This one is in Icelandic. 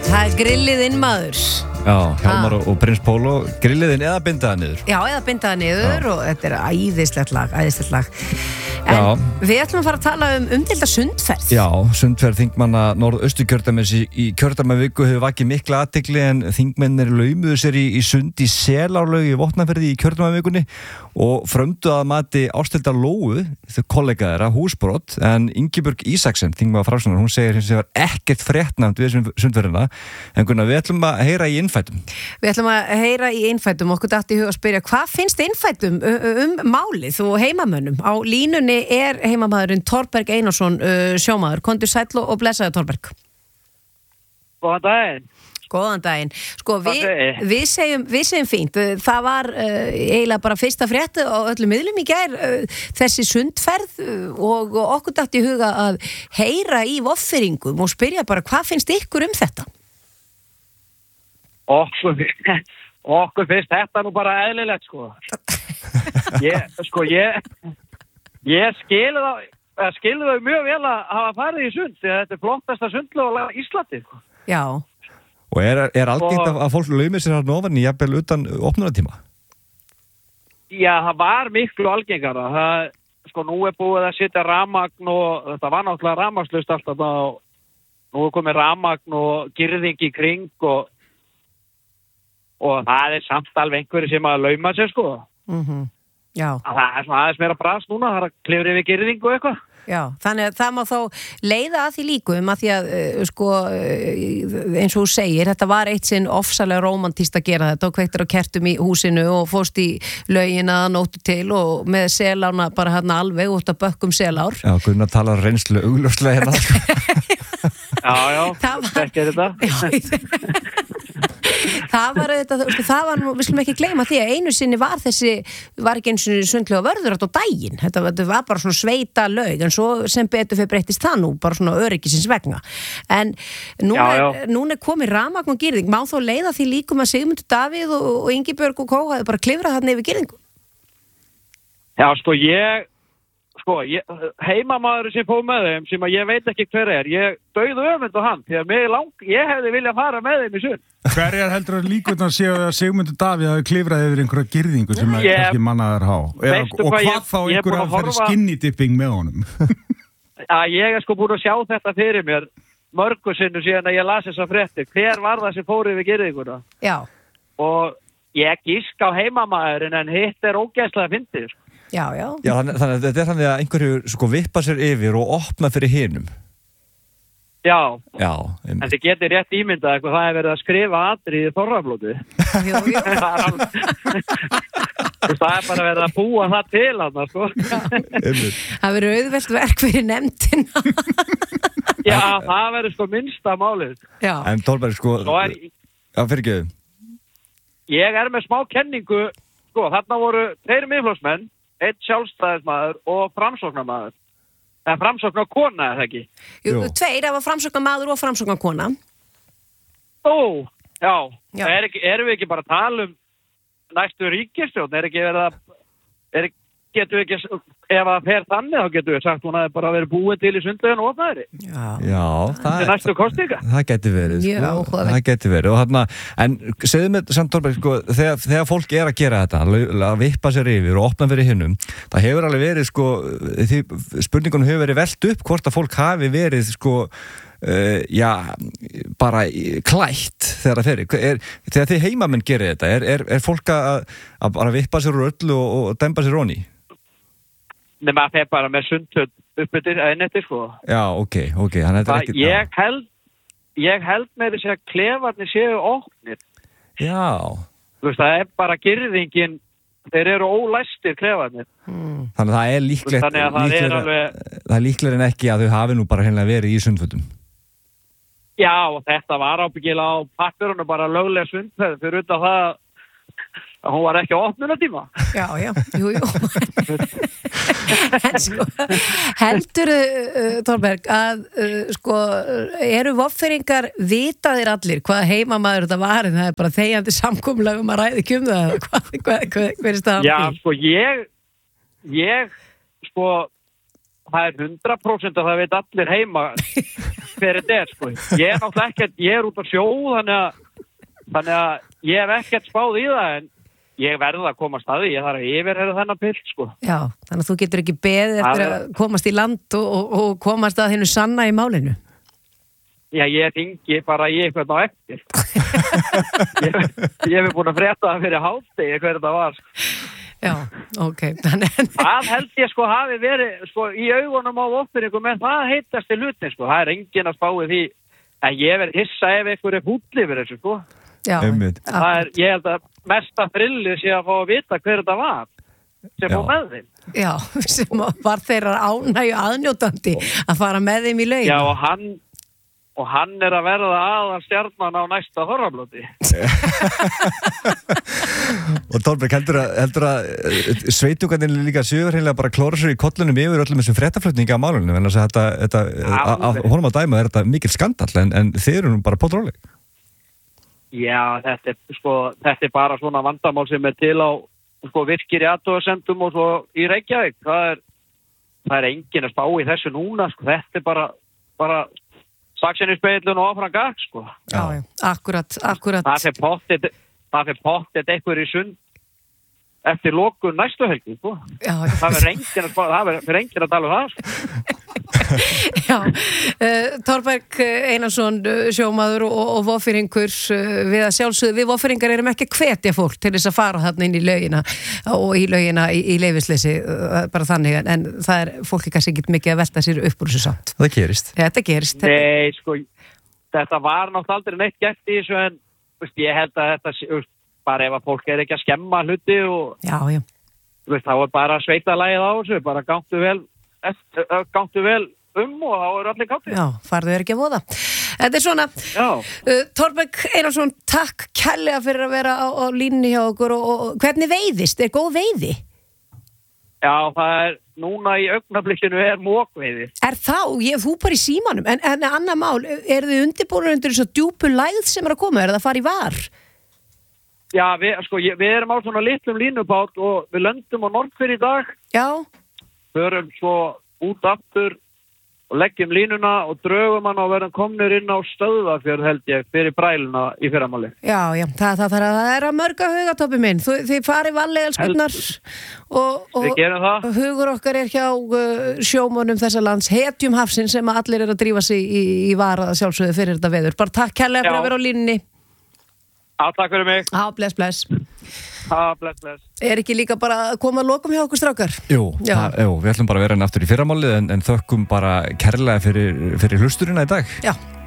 Það grilliðinn maður. Já, Hjálmar og Prins Pólo, grilliðinn eða bindaða niður. Já, eða bindaða niður og þetta æðislegt lag. En við ætlum að fara að tala umdeilda sundferð. Já, sundferð þingmanna Norðausturkjördæmis í kjördæmaviku hefur vakið mikla athygli en þingmennir laumuðu sér í sund í Selárlaug í Vopnafirði í kjördæmavikunni og frömdu að mati Ásthildar Lóu, þau kollega þeirra, húsbrot, en Ingibjörg Ísaksen, þingmaður Framsóknar, hún segir hins vegar ekkert fréttnæmt við sundferðina, en Gunnar, við ætlum að heyra í innfætum. Við ætlum að heyra í innfætum, okkur datt í hug að spyrja, hvað finnst innfætum málið og heimamönnum? Á línunni er heimamaðurinn Thorberg Einarsson, sjómaður. Komdu sæll og blessaði, Thorberg. Góðan daginn. Góðan daginn. Sko, við segjum fínt. Það var eiginlega bara fyrsta frétt á öllum miðlum í gær, þessi sundferð og okkur datt í huga að heyra í Vopnfirðingum og spyrja bara, hvað finnst ykkur um þetta? Okkur finnst þetta nú bara eðlilegt, sko. Ég skilði þau mjög vel að hafa farið í sund, því að þetta er flottasta sundlaug á Íslandi, sko. Já. Og er algengt að fólk laumir sér hérna ofan í jafnvel utan opnunartíma? Já, það var miklu algengara. Sko, nú er búið að setja rafmagn og þetta var náttúrulega rafmagnslaust alltaf og nú er komið rafmagn og girðing í kring og það er samt alveg einhverju sem að lauma sér, sko. Já. Það er svona aðeins meira bras núna, það er að klifra yfir girðing og eitthvað. Já, þannig að það má þá leiða að því líkum að því að, sko, eins og þú segir, þetta var eitt sinn ofsalega rómantískt að gera þetta og kveiktir á kertum í húsinu og fórst í laugina nóttu til og með selána bara hérna alveg út að bökkum selár. Já, Gunnar talar reynslu augljóslega hérna. Já, ekki þetta. Það var nú, við slum ekki gleyma því að einu sinni var ekki einu sinni sundlega vörður á daginn, þetta var bara svona sveita laug, en svo sem betur fyrir breyttist það nú, bara svona öryggisins vegna, en núna er komið rafmagn og girðing, má þó leiða því líkum að Sigmundur Davíð og Ingibjörg og Kó hafi bara klifrað þarna yfir girðingu? Já, heimamaður sem fóð með þeim, sem að ég veit ekki hver ég dauð öfund á hann, því að ég hefði viljað fara með þeim í sund. Hverjar heldur að líkurnar séu að Sigmundur Davíð hafi klifrað yfir einhverja girðingu sem ekki mannaðar há? Og hvað þá einhver að fara skinny-dipping með honum? Ég er sko búin að sjá þetta fyrir mér mörgu sinnum síðan að ég las þessa fréttir. Hver var það sem fór yfir girðinguna? Já. Og ég giska á heimamaðurinn, en hitt er ógeðslega fyndið. Já. Já, þannig að þetta er þannig að einhverju sko vippa sér yfir og opna fyrir hinum. Já. En þið getur rétt ímyndað eitthvað, það er verið að skrifa atriði í Þorrablóti. Jú. Það er bara verið að búa það til hann, sko. Það verður auðvelt verk fyrir nefndina. Já, það verður sko minnsta málið. Já. En Thorberg, sko, fyrirgeðu. Ég er með smá kenningu, sko, þarna voru 2 miðflokksmenn, 1 sjálfstæðismaður og framsóknarmaður. Það er framsóknarkona, er það ekki? Jú, 2, það var framsóknarmaður og framsóknarkona. Já. Erum við ekki bara að tala um næstu ríkisstjórn? Getur við ekki, ef það fer þannig, þá getur við sagt hún að bara verið búin til í sundlaugin og opnaðri. Já, það er næstu kostinga. Það getur verið, sko. Það getur verið. Og þarna, en segðu mig samt, Thorberg, sko, þegar fólk er að gera þetta, að vippa sér yfir og opna fyrir hinnum, það hefur alveg verið, sko, spurningunum hefur verið velt upp hvort að fólk hafi verið, sko, bara klætt þegar það fer. Þegar þið heimamenn gerir þetta, er fólk að bara vippa sér úr öllu og demba sér onni? Nei, maður fer bara með sundhöld uppbyttir einettir, sko. Já, ok. Þannig að þetta er ekkert... Ég held með þess að klefarnir séu opnir. Já. Þú veist, það er bara girðingin, þeir eru ólæstir klefarnir. Þannig að það er líklegri en ekki að þau hafi nú bara hreinlega verið í sundfötum. Já, og þetta var ábyggilega á pappirunum bara löglega sundferð fyrir utan það að hún var ekki á opnunartíma. Já, jú. En sko, heldur Thorberg, að sko, eru Vopnfirðingar vitaðir allir hvað heimamaður þetta var, en það er bara þegjandi samkomulag að ræða ekki um það, hver er staðan? Já, sko, ég það er 100% að það veit allir heima fyrir þetta, sko. Ég er náttúrulega ekkert, ég er út á sjó, þannig að ég hef ekkert spáð í það, en ég verði að komast að því, ég þarf að yfirherra þennan pilt, sko. Já, þannig að þú getur ekki beðið eftir að komast í land og komast að hennu sanna í málinu. Já, ég hringi bara í eitthvað á eftir. Ég hef búin að frétta það fyrir hálfdegi hver þetta var, sko. Já, ok. Það held ég sko hafi verið sko í augunum á offiringum en það heitast í hlutin sko. Það er enginn að spáði því en ég verið hissa ef einhver er fúll yfir þessu sko. Já. Ég held að mesta þrilli sé að fá að vita hver þetta var sem fór með þeim. Já, sem var þeirra ánægju aðnjótandi að fara með þeim í laugina. Já, og hann er að verða aðal stjarnan á næsta þorrablóti. Og Þorberg, heldur að sveitugarnir líka sögur heimlega bara klóra sér í kollunum yfir öllum þessum fréttaflutninga á málunum, en þess að honum að dæma er þetta mikil skandall, en þeir eru bara pótróleg. Já, þetta er bara svona vandamál sem er til á sko virkir í athugasemdum og svo í Reykjavík. Það er enginn að spá í þessu núna, sko. Þetta er bara saksin í speilun og áfram gag, sko. Já, akkurat. Það fer pottet eitthvað í sund eftir lokun næstu helgi, sko. Já. Það er enginn að tala um það, sko. Já, Þorberg Einarsson, sjómaður og voffyringur, við að sjálfsögðu, við voffyringar erum ekki að hvetja fólk til þess að fara þarna inn í laugina og í laugina í leyfisleysi, bara þannig, en það er fólki kannski ekki mikið að velta sér upp úr þessu samt. Það gerist. Þetta gerist. Nei, sko, þetta var náttúrulega aldrei neitt gert í þessu, en ég held að þetta, bara ef að fólk er ekki að skemma hluti og já. Þá er bara sveitalagið á þessu, bara gangtu vel og þá eru allir káttið. Já, farðu ekki að voða. Þetta er svona. Þorberg Einarsson, takk kærlega fyrir að vera á línunni hjá okkur og hvernig veiðist? Er góð veiði? Já, það er núna í augnablikinu er mókveiði. Er þá? Þú bara í símanum. En annað mál, eru þið undirbúinir undir þessu djúpu lægð sem er að koma? Er það að fara í var? Já, við erum á svona litlum línubát og við löndum á Norðfirði í dag. Já. Förum svo út aftur og leggjum línuna og drögum hann og verðum komnir inn á Stöðvarfjörð held ég fyrir bræluna í fyrramáli. Já, það er að mörga hugatoppi minn. Þið farið valið elskurnar og hugur okkar er hjá sjómönnum þessa lands, hetjum hafsins sem allir er að drífa sig í vara sjálfsögðu fyrir þetta veður. Bara takk kærlega fyrir að vera á línunni. Já, takk fyrir mig. Já, bless. Já, bless. Er ekki líka bara að koma að lokum hjá okkur strákar? Jú, við ætlum bara að vera aftur í fyrramálið en þökkum bara kærlega fyrir hlusturina í dag. Já.